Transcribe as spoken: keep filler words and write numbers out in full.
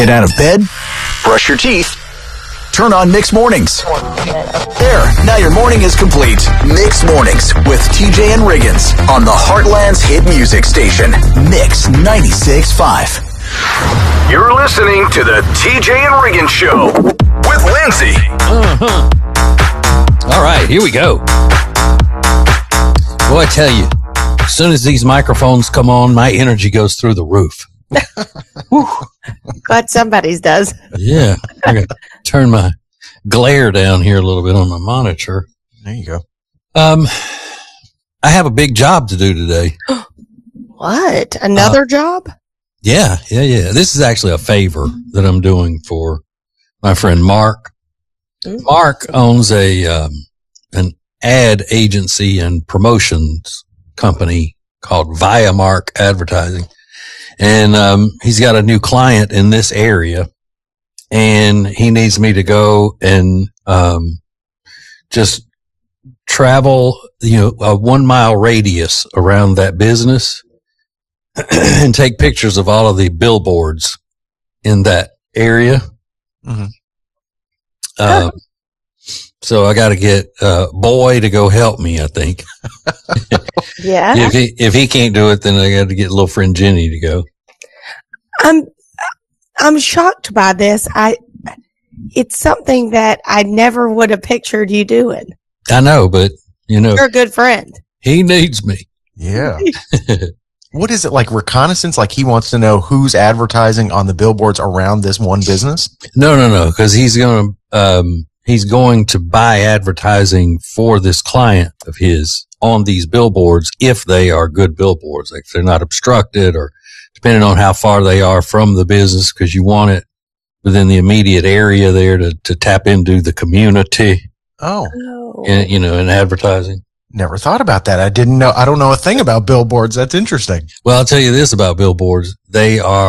Get out of bed, brush your teeth, turn on Mixed Mornings. There, now your morning is complete. Mixed Mornings with T J and Riggins on the Heartland's hit music station, Mix ninety-six point five. You're listening to the T J and Riggins Show with Lindsay. Uh-huh. All right, here we go. Boy, I tell you, as soon as these microphones come on, my energy goes through the roof. Glad somebody's does. Yeah. I'm going to turn my glare down here a little bit on my monitor. There you go. Um, I have a big job to do today. What? Another uh, job? Yeah, yeah, yeah. This is actually a favor that I'm doing for my friend Mark. Mm-hmm. Mark owns a um, an ad agency and promotions company called Viamark Advertising. And um, he's got a new client in this area, and he needs me to go and um, just travel, you know, a one mile radius around that business and take pictures of all of the billboards in that area. Mm-hmm. Um, so I got to get uh, Boy to go help me, I think. Yeah. If he, if he can't do it, then I got to get little friend Jenny to go. I'm, I'm shocked by this. I, it's something that I never would have pictured you doing. I know, but you know, you're a good friend. He needs me. Yeah. What is it, like reconnaissance? Like he wants to know who's advertising on the billboards around this one business? No, no, no. Cause he's going to, um, he's going to buy advertising for this client of his on these billboards if they are good billboards, like if they're not obstructed or depending on how far they are from the business, because you want it within the immediate area there to, to tap into the community. Oh. And, you know, in advertising. Never thought about that. I didn't know. I don't know a thing about billboards. That's interesting. Well, I'll tell you this about billboards. They are